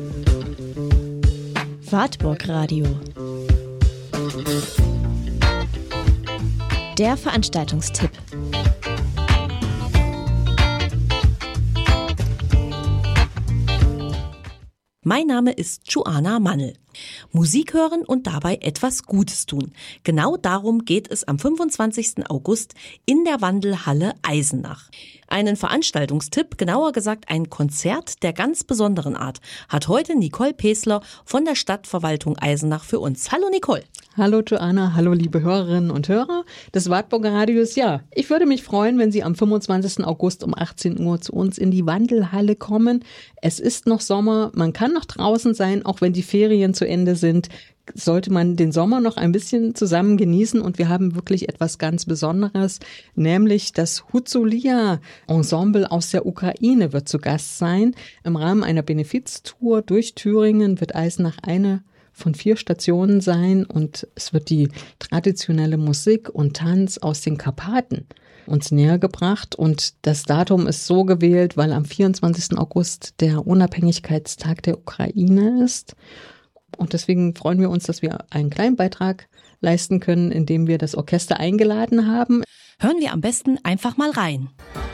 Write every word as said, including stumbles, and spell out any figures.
Wartburg Radio. Der Veranstaltungstipp. Mein Name ist Joanna Mannel. Musik hören und dabei etwas Gutes tun. Genau darum geht es am fünfundzwanzigsten August in der Wandelhalle Eisenach. Einen Veranstaltungstipp, genauer gesagt ein Konzert der ganz besonderen Art, hat heute Nicole Pesler von der Stadtverwaltung Eisenach für uns. Hallo Nicole. Hallo Joanna, hallo liebe Hörerinnen und Hörer des Wartburger Radios. Ja, ich würde mich freuen, wenn Sie am fünfundzwanzigsten August um achtzehn Uhr zu uns in die Wandelhalle kommen. Es ist noch Sommer, man kann noch draußen sein, auch wenn die Ferien zu Ende sind, sollte man den Sommer noch ein bisschen zusammen genießen und wir haben wirklich etwas ganz Besonderes, nämlich das Huzulia-Ensemble aus der Ukraine wird zu Gast sein. Im Rahmen einer Benefiztour durch Thüringen wird Eisenach eine von vier Stationen sein und es wird die traditionelle Musik und Tanz aus den Karpaten uns näher gebracht und das Datum ist so gewählt, weil am vierundzwanzigsten August der Unabhängigkeitstag der Ukraine ist und deswegen freuen wir uns, dass wir einen kleinen Beitrag leisten können, indem wir das Orchester eingeladen haben. Hören wir am besten einfach mal rein.